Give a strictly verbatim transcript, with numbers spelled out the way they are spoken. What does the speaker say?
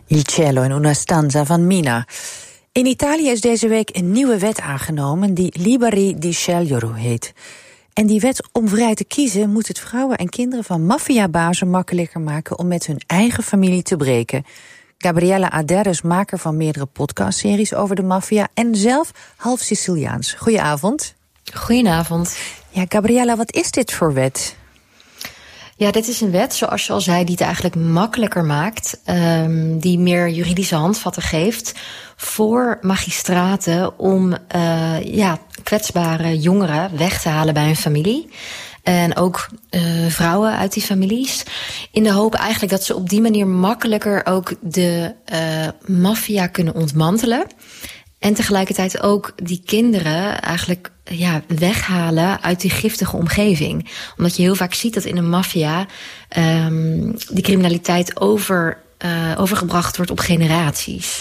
Il cielo in una stanza van Mina. In Italië is deze week een nieuwe wet aangenomen die Liberi di Scegliere heet. En die wet om vrij te kiezen moet het vrouwen en kinderen van maffiabazen makkelijker maken om met hun eigen familie te breken. Gabriella Ader is maker van meerdere podcastseries over de maffia en zelf half Siciliaans. Goedenavond. Goedenavond. Ja, Gabriella, wat is dit voor wet? Ja, dit is een wet, zoals je al zei, die het eigenlijk makkelijker maakt. Um, die meer juridische handvatten geeft voor magistraten om uh, ja, kwetsbare jongeren weg te halen bij hun familie. En ook uh, vrouwen uit die families. In de hoop eigenlijk dat ze op die manier makkelijker ook de uh, maffia kunnen ontmantelen. En tegelijkertijd ook die kinderen eigenlijk ja, weghalen uit die giftige omgeving. Omdat je heel vaak ziet dat in een maffia um, die criminaliteit over, uh, overgebracht wordt op generaties.